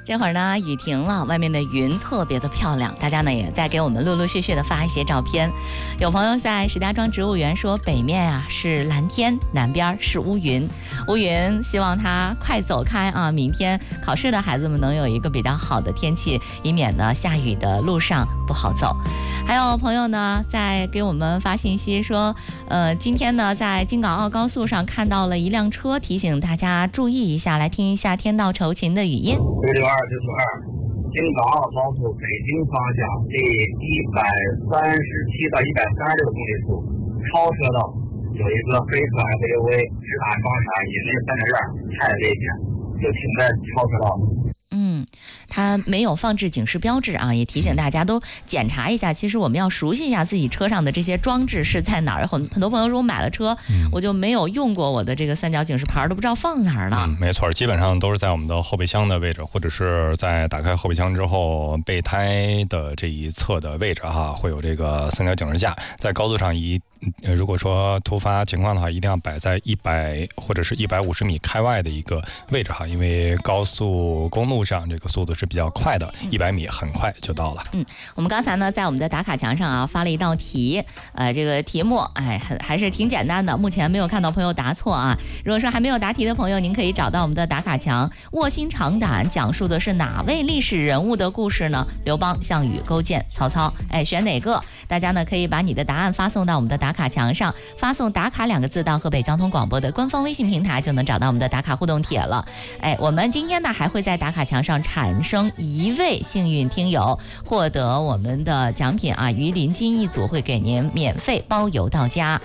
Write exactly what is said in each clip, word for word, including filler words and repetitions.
这会儿呢，雨停了，外面的云特别的漂亮，大家呢也在给我们陆陆续续的发一些照片。有朋友在石家庄植物园说，北面啊是蓝天，南边是乌云。乌云希望它快走开啊，明天考试的孩子们能有一个比较好的天气，以免呢下雨的路上不好走。还有朋友呢在给我们发信息说，呃，今天呢在京港澳高速上看到了一辆车，提醒大家注意一下，来听一下天道酬勤的语音。 六六二九九二，京港澳高速北京方向第一百三十七到一百三十六公里处，超车道有一个黑色 S U V 直打双闪，引擎三点二，太危险，就停在超车道。 嗯，它没有放置警示标志啊，也提醒大家都检查一下。其实我们要熟悉一下自己车上的这些装置是在哪儿。很很多朋友说我买了车，嗯、我就没有用过我的这个三角警示牌，都不知道放哪儿了。 嗯，没错，基本上都是在我们的后备箱的位置，或者是在打开后备箱之后备胎的这一侧的位置哈，会有这个三角警示架。在高速上一呃，如果说突发情况的话，一定要摆在一百或者是一百五十米开外的一个位置哈，因为高速公路上这个速度是比较快的，一百米很快就到了。 嗯，我们刚才呢在我们的打卡墙上啊发了一道题，呃，这个题目哎还是挺简单的，目前没有看到朋友答错啊。如果说还没有答题的朋友，您可以找到我们的打卡墙。卧薪尝胆讲述的是哪位历史人物的故事呢？刘邦、项羽、勾践、曹操，哎，选哪个？大家呢可以把你的答案发送到我们的打卡墙上，发送打卡两个字到河北交通广播的官方微信平台，就能找到我们的打卡互动帖了。哎，我们今天呢还会在打卡墙上产生一位幸运听友，获得我们的奖品啊，鱼鳞金一组会给您免费包邮到家。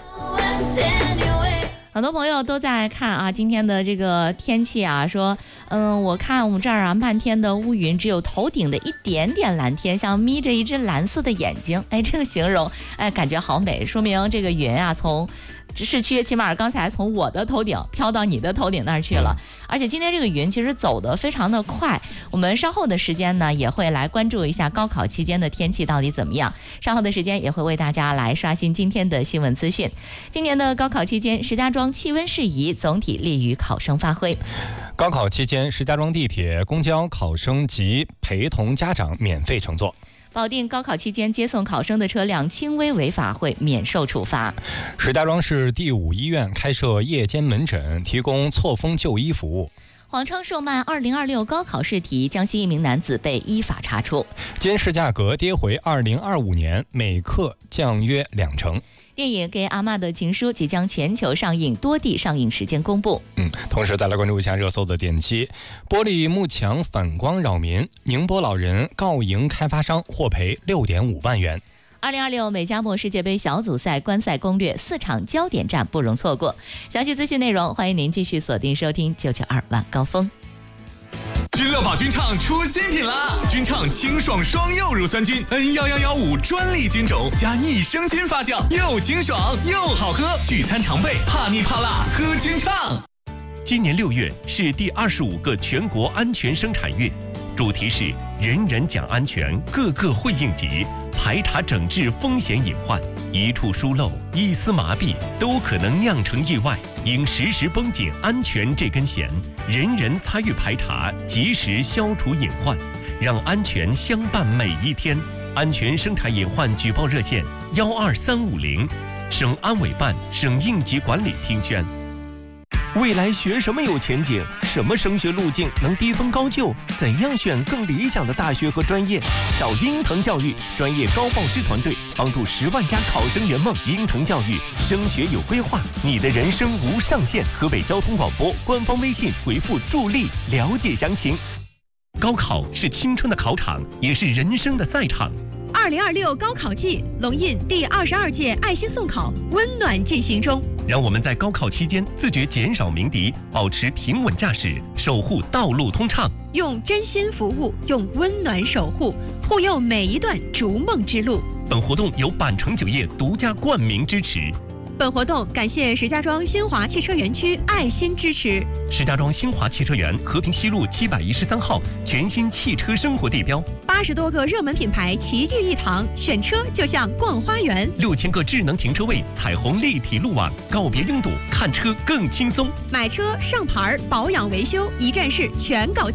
很多朋友都在看啊，今天的这个天气啊，说，嗯，我看我们这儿啊，漫天的乌云，只有头顶的一点点蓝天，像眯着一只蓝色的眼睛。哎，这个形容，哎，感觉好美，说明这个云啊，从市区起码刚才从我的头顶飘到你的头顶那儿去了。而且今天这个云其实走得非常的快，我们稍后的时间呢也会来关注一下高考期间的天气到底怎么样，稍后的时间也会为大家来刷新今天的新闻资讯。今年的高考期间，石家庄气温适宜，总体利于考生发挥。 高考期间，石家庄地铁、公交考生及陪同家长免费乘坐。 保定高考期间接送考生的车辆轻微违法会免受处罚。 石家庄市第五医院开设夜间门诊，提供错峰就医服务。 谎称售卖二零二六高考试题，江西一名男子被依法查处。 监视价格跌回二零二五年，每克降约两成。 电影《给阿嬷的情书》即将全球上映，多地上映时间公布。 嗯，同时再来关注一下热搜的点击：玻璃幕墙反光扰民，宁波老人告赢开发商，获赔六点五万元。 二零二六美加墨世界杯小组赛观赛攻略，四场焦点战不容错过。详细资讯内容，欢迎您继续锁定收听九九二晚高峰。 君乐宝君畅出新品啦！君畅清爽双柚乳酸菌 N 一一一五专利菌种加益生菌发酵，又清爽又好喝，聚餐常备，怕腻怕辣喝君畅。 今年六月是第二十五个全国安全生产月，主题是人人讲安全，个个会应急，排查整治风险隐患，一处疏漏、一丝麻痹都可能酿成意外，应时时绷紧安全这根弦，人人参与排查，及时消除隐患，让安全相伴每一天。安全生产隐患举报热线幺二三五零，省安委办、省应急管理厅宣。未来学什么有前景？什么升学路径能低分高就？怎样选更理想的大学和专业？找鹰腾教育专业高报师团队，帮助十万家考生圆梦。鹰腾教育升学有规划，你的人生无上限。河北交通广播官方微信回复助力了解详情。高考是青春的考场，也是人生的赛场。 二零二六高考季，龙印第二十二届爱心送考温暖进行中。 让我们在高考期间自觉减少鸣笛，保持平稳驾驶，守护道路通畅。 用真心服务，用温暖守护，护佑每一段逐梦之路。 本活动由百城酒业独家冠名支持。 本活动感谢石家庄新华汽车园区爱心支持。 石家庄新华汽车园和平西路七百一十三号全新汽车生活地标， 八十多个热门品牌齐聚一堂，选车就像逛花园。 六千个智能停车位，彩虹立体路网，告别拥堵，看车更轻松。 买车、上牌、保养、维修，一站式全搞定。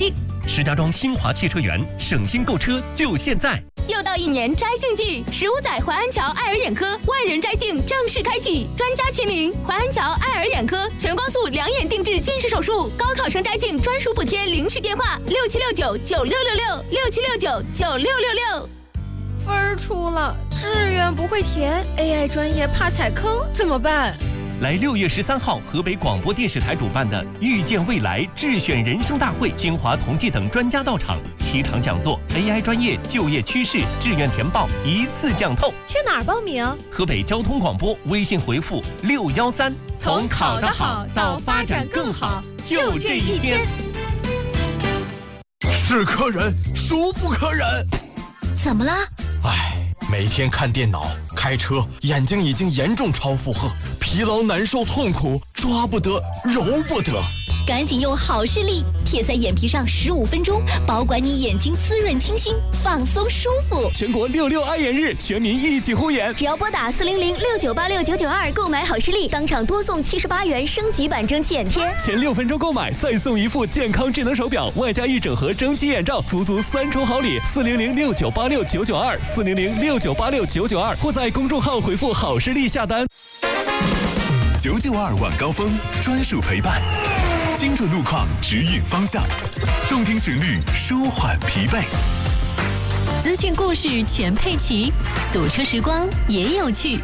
石家庄新华汽车园，省心购车就现在。 又到一年摘杏季，十五载淮安桥爱尔眼科万人摘镜正式开启，专家亲临淮安桥爱尔眼科，全光速两眼定制近视手术，高考生摘镜专属补贴，领取电话六七六九九六六六六七六九九六六六。 分儿出了，志愿不会填 ，A I 专业怕踩坑，怎么办？ 来六月十三号，河北广播电视台主办的“遇见未来”智选人生大会，清华同济等专家到场，七场讲座 ，A I 专业、就业趋势、志愿填报一次讲透。 去哪儿报名？ 河北交通广播微信回复六幺三， 从考得好到发展更好，就这一天。 是可忍，孰不可忍？ 怎么了？ 唉，每天看电脑、开车，眼睛已经严重超负荷，疲劳、难受、痛苦，抓不得，揉不得。 赶紧用好视力贴在眼皮上十五分钟，保管你眼睛滋润清新，放松舒服。 全国六六爱眼日，全民一起护眼。 只要拨打四零零六九八六九九二购买好视力，当场多送七十八元升级版蒸汽眼贴。 前六分钟购买再送一副健康智能手表，外加一整盒蒸汽眼罩，足足三重好礼。四零零六九八六九九二，四零零六九八六九九二，或在公众号回复好视力下单。 九九二晚高峰专属陪伴。精准路况指引方向，动听旋律舒缓疲惫， 资讯故事全配齐，堵车时光也有趣。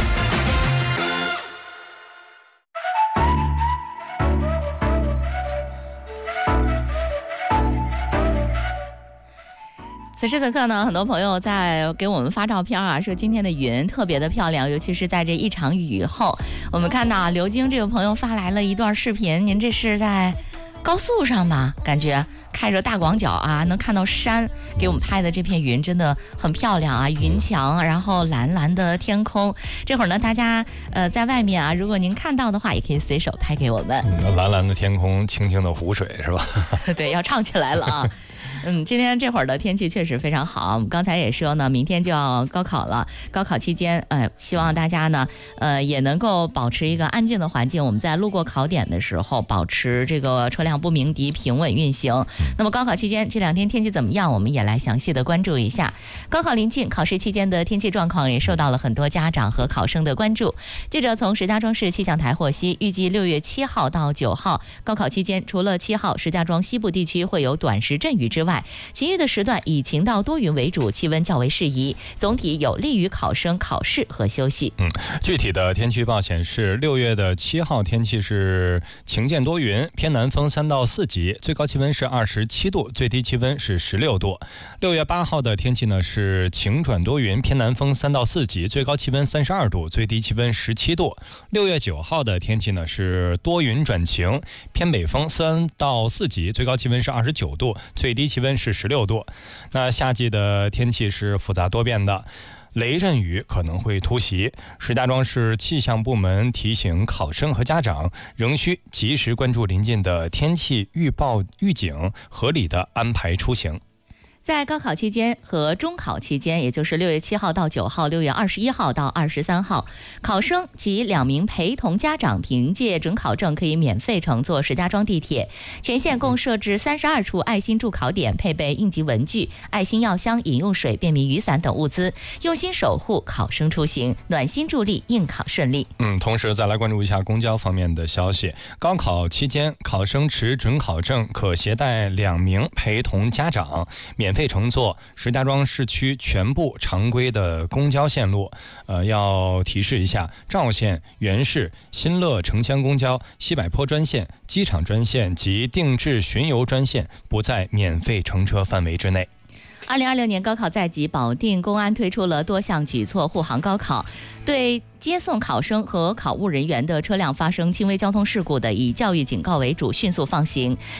此时此刻呢，很多朋友在给我们发照片啊，说今天的云特别的漂亮，尤其是在这一场雨后。我们看到刘晶这个朋友发来了一段视频，您这是在高速上吗？感觉开着大广角啊，能看到山，给我们拍的这片云真的很漂亮啊，云墙，然后蓝蓝的天空。这会儿呢，大家呃在外面啊，如果您看到的话，也可以随手拍给我们。 嗯、蓝蓝的天空，清清的湖水，是吧？ 对，要唱起来了啊。嗯，今天这会儿的天气确实非常好。我们刚才也说呢，明天就要高考了。高考期间，呃，希望大家呢，呃，也能够保持一个安静的环境。我们在路过考点的时候，保持这个车辆不鸣笛，平稳运行。那么高考期间这两天天气怎么样？我们也来详细的关注一下。高考临近，考试期间的天气状况也受到了很多家长和考生的关注。记者从石家庄市气象台获悉，预计六月七号到九号高考期间，除了七号石家庄西部地区会有短时阵雨之外，其余的时段以晴到多云为主，气温较为适宜，总体有利于考生考试和休息。 嗯，具体的天气预报显示，六月的七号天气是晴间多云，偏南风三到四级，最高气温是二十七度，最低气温是十六度。六月八号的天气呢是晴转多云，偏南风三到四级，最高气温三十二度，最低气温十七度。六月九号的天气呢是多云转晴，偏北风三到四级，最高气温是二十九度，最低气温是十六度。那夏季的天气是复杂多变的，雷阵雨可能会突袭。石家庄市气象部门提醒考生和家长，仍需及时关注临近的天气预报预警，合理的安排出行。 在高考期间和中考期间，也就是六月七号到九号、六月二十一号到二十三号，考生及两名陪同家长凭借准考证可以免费乘坐石家庄地铁。全县共设置三十二处爱心助考点，配备应急文具、爱心药箱、饮用水、便民雨伞等物资，用心守护考生出行，暖心助力应考顺利。 嗯，同时再来关注一下公交方面的消息。高考期间，考生持准考证可携带两名陪同家长，免免费乘坐石家庄市区全部常规的公交线路。呃，要提示一下，赵县、原市、新乐城乡公交、西柏坡专线、机场专线及定制巡游专线不在免费乘车范围之内。 二零二六年高考在即，保定公安推出了多项举措护航高考，对接送考生和考务人员的车辆发生轻微交通事故的，以教育警告为主，迅速放行。